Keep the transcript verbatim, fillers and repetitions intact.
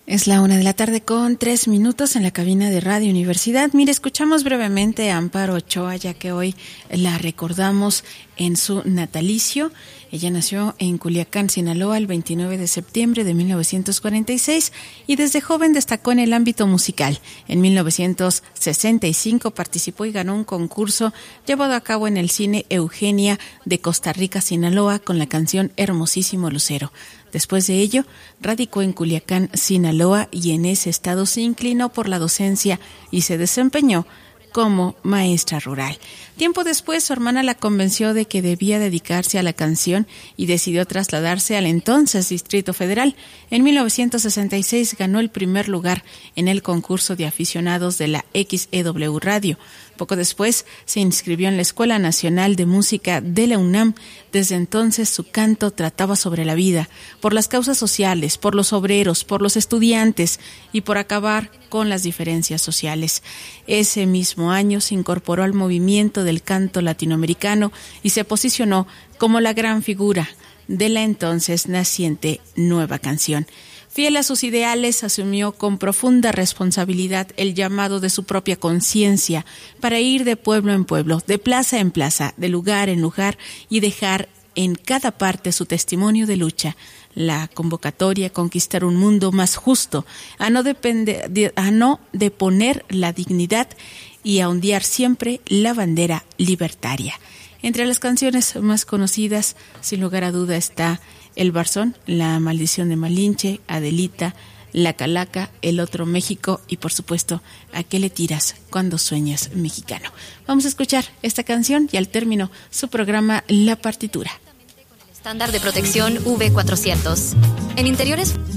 Es la una de la tarde con tres minutos en la cabina de Radio Universidad. Mire, escuchamos brevemente a Amparo Ochoa, ya que hoy la recordamos en su natalicio. Ella nació en Culiacán, Sinaloa, el veintinueve de septiembre de mil novecientos cuarenta y seis y desde joven destacó en el ámbito musical. En mil novecientos sesenta y cinco participó y ganó un concurso llevado a cabo en el Cine Eugenia de Costa Rica, Sinaloa, con la canción Hermosísimo Lucero. Después de ello, radicó en Culiacán, Sinaloa, y en ese estado se inclinó por la docencia y se desempeñó como maestra rural. Tiempo después, su hermana la convenció de que debía dedicarse a la canción y decidió trasladarse al entonces Distrito Federal. En mil novecientos sesenta y seis ganó el primer lugar en el concurso de aficionados de la X E W Radio. Poco después se inscribió en la Escuela Nacional de Música de la UNAM. Desde entonces su canto trataba sobre la vida, por las causas sociales, por los obreros, por los estudiantes y por acabar con las diferencias sociales. Ese mismo año se incorporó al movimiento del canto latinoamericano y se posicionó como la gran figura de la entonces naciente Nueva Canción. Fiel a sus ideales, asumió con profunda responsabilidad el llamado de su propia conciencia para ir de pueblo en pueblo, de plaza en plaza, de lugar en lugar y dejar en cada parte su testimonio de lucha, la convocatoria a conquistar un mundo más justo, a no, depender, de, a no deponer la dignidad y a ondear siempre la bandera libertaria. Entre las canciones más conocidas, sin lugar a duda, está El Barzón, La Maldición de Malinche, Adelita, La Calaca, El Otro México y, por supuesto, ¿A qué le tiras cuando sueñas mexicano? Vamos a escuchar esta canción y al término su programa La Partitura. Estándar de protección V cuatrocientos. En interiores